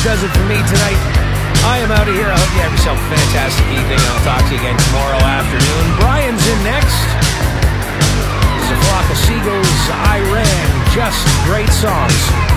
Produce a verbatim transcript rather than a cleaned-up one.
does it for me tonight. I am out of here. I hope you have yourself a fantastic evening. I'll talk to you again tomorrow afternoon. Brian's in next. This is a flock of seagulls. I ran just great songs.